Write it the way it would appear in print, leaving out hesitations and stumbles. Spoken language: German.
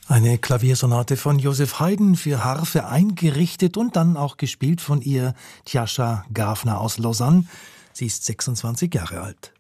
Eine Klaviersonate von Joseph Haydn für Harfe eingerichtet und dann auch gespielt von ihr Tjasa Gafner aus Lausanne. Sie ist 26 Jahre alt.